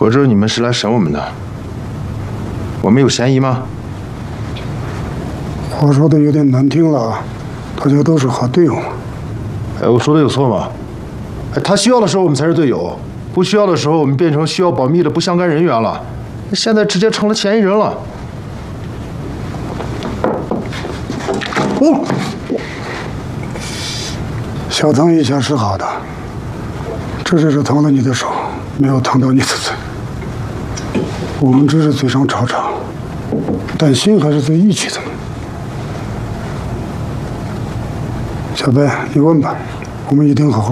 或者你们是来审我们的？我们有嫌疑吗？ 话说的有点难听了，大家都是好队友。 哎，我说的有错吗？哎，他需要的时候我们才是队友，不需要的时候我们变成需要保密的不相干人员了。现在直接成了嫌疑人了。 哦，小烫一下是好的，这只是烫了你的手，没有烫到你的嘴。我们只是嘴上吵吵，但心还是在一起的。小白，你问吧，我们一定好好。